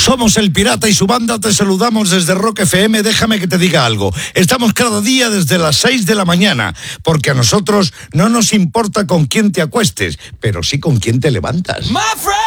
Somos El Pirata y su banda, te saludamos desde Rock FM. Déjame que te diga algo. Estamos cada día desde las 6 de la mañana, porque a nosotros no nos importa con quién te acuestes, pero sí con quién te levantas.